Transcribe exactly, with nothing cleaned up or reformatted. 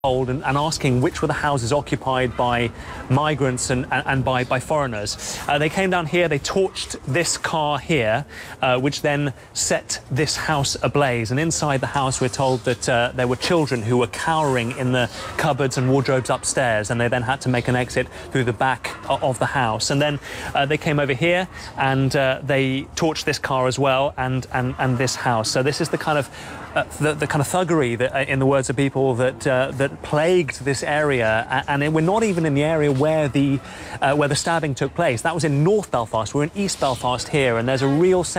And, and asking which were the houses occupied by migrants and, and, and by, by foreigners. Uh, they came down here, they torched this car here, uh, which then set this house ablaze. And inside the house, we're told that uh, there were children who were cowering in the cupboards and wardrobes upstairs, and they then had to make an exit through the back of the house. And then uh, they came over here and uh, they torched this car as well, and, and, and this house. So this is the kind of Uh, the, the kind of thuggery that, uh, in the words of people, that uh, that plagued this area, and, and we're not even in the area where the uh, where the stabbing took place. That was in North Belfast. We're in East Belfast here, and there's a real sense